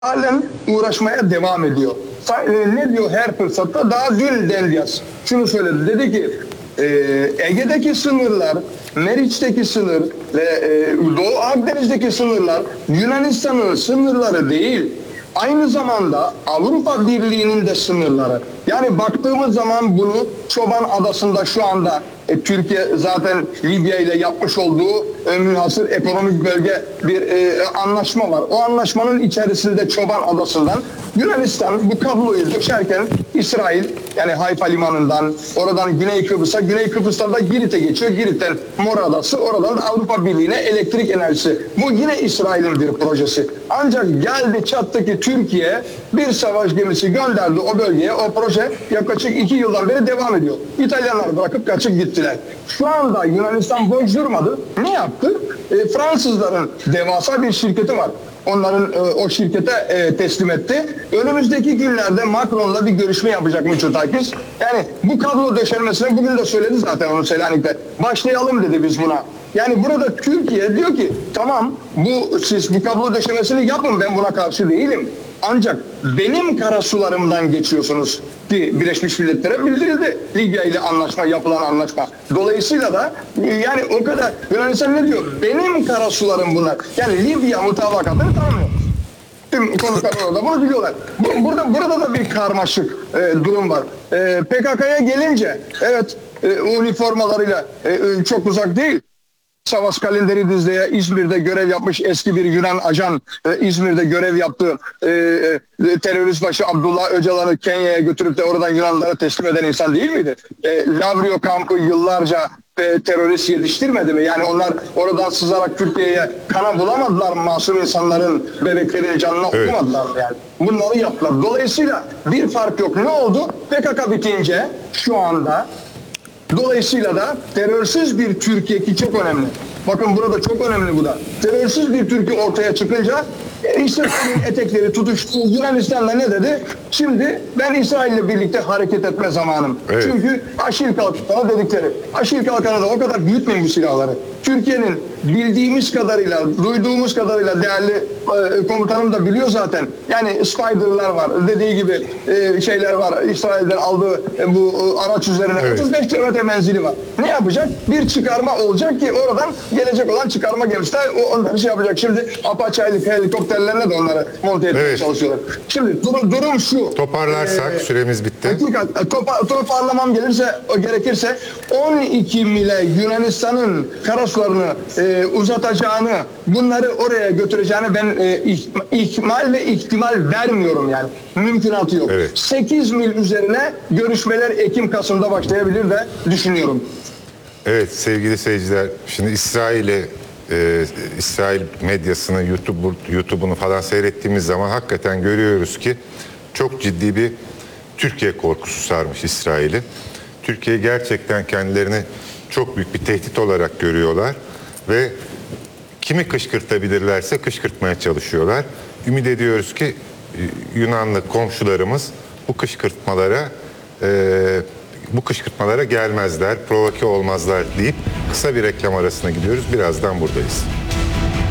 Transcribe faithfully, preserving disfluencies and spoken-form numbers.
halen uğraşmaya devam ediyor. Ne diyor her fırsatta? Daha dün Delyas şunu söyledi. Dedi ki e, Ege'deki sınırlar, Meriç'teki sınır ve e, Doğu Akdeniz'deki sınırlar Yunanistan'ın sınırları değil. Aynı zamanda Avrupa Birliği'nin de sınırları. Yani baktığımız zaman bunu Çoban Adası'nda şu anda e, Türkiye zaten Libya ile yapmış olduğu e, münhasır ekonomik bölge bir e, anlaşma var. O anlaşmanın içerisinde Çoban Adası'ndan Yunanistan bu kabloyu döşerken İsrail yani Hayfa limanından oradan Güney Kıbrıs'a, Güney Kıbrıs'tan da Girit'e geçiyor. Girit'ten Mor Adası, oradan Avrupa Birliği'ne elektrik enerjisi. Bu yine İsrail'in bir projesi. Ancak geldi çattı ki Türkiye bir savaş gemisi gönderdi o bölgeye. O proje yaklaşık iki yıldan beri devam ediyor. İtalyanlar bırakıp kaçıp gittiler. Şu anda Yunanistan boş durmadı. Ne yaptı? E, Fransızların devasa bir şirketi var. Onların e, o şirkete e, teslim etti. Önümüzdeki günlerde Macron'la bir görüşme yapacak Mitsotakis. Yani bu kablo döşenmesine bugün de söyledi zaten onu Selanik'te. Başlayalım dedi biz buna. Yani burada Türkiye diyor ki tamam bu siz bu kablo döşemesini yapın, ben buna karşı değilim. Ancak benim karasularımdan geçiyorsunuz ki Birleşmiş Milletler'e bildirildi Libya ile anlaşma, yapılan anlaşma. Dolayısıyla da yani o kadar Yunanistan ne diyor? Benim karasularım bunlar. Yani Libya mutabakatını tanımıyor. Tüm konuklar orada bunu biliyorlar. Burada, burada da bir karmaşık e, durum var. E, P K K'ya gelince evet e, üniformalarıyla e, çok uzak değil. Savaş Kalenderidis'de İzmir'de görev yapmış eski bir Yunan ajan e, İzmir'de görev yaptı. E, e, terörist başı Abdullah Öcalan'ı Kenya'ya götürüp de oradan Yunanlılara teslim eden insan değil miydi? E, Lavrio kampı yıllarca e, terörist yetiştirmedi mi? Yani onlar oradan sızarak Türkiye'ye kana bulamadılar mı? Masum insanların bebeklerin canına evet. okumadılar mı yani? Bunları yaptılar. Dolayısıyla bir fark yok. Ne oldu? P K K bitince şu anda dolayısıyla da terörsüz bir Türkiye ki çok önemli. Bakın burada çok önemli bu da. Terörsüz bir Türkiye ortaya çıkınca İsrail'in etekleri tutuştu. Yunanistan'da ne dedi? Şimdi ben İsrail'le birlikte hareket etme zamanım. Evet. Çünkü Aşil Kalkanı dedikleri. Aşil Kalkanı da o kadar büyütmeyin bu silahları. Türkiye'nin bildiğimiz kadarıyla, duyduğumuz kadarıyla değerli e, komutanım da biliyor zaten. Yani Spider'lar var, dediği gibi e, şeyler var. İsrail'den aldığı e, bu e, araç üzerine evet. otuz beş kilometre menzili var. Ne yapacak? Bir çıkarma olacak ki oradan gelecek olan çıkarma gemisi de onları şey yapacak. Şimdi Apache helikopterlerine de onları monte etmeye evet. çalışıyorlar. Şimdi durum, durum şu. Toparlarsak e, süremiz bitti. Hakikat, topa, toparlamam gelirse, gerekirse on iki mile Yunanistan'ın karasularını e, uzatacağını, bunları oraya götüreceğini ben e, ihmal ve ihtimal vermiyorum yani. Mümkünatı yok. Evet. sekiz mil üzerine görüşmeler Ekim-Kasım'da başlayabilir de düşünüyorum. Evet sevgili seyirciler, şimdi İsrail'e e, İsrail medyasını, YouTube, YouTube'unu falan seyrettiğimiz zaman hakikaten görüyoruz ki çok ciddi bir Türkiye korkusu sarmış İsrail'i. Türkiye gerçekten kendilerini çok büyük bir tehdit olarak görüyorlar ve kimi kışkırtabilirlerse kışkırtmaya çalışıyorlar. Ümit ediyoruz ki Yunanlı komşularımız bu kışkırtmalara e, bu kışkırtmalara gelmezler, provoke olmazlar deyip kısa bir reklam arasına gidiyoruz. Birazdan buradayız.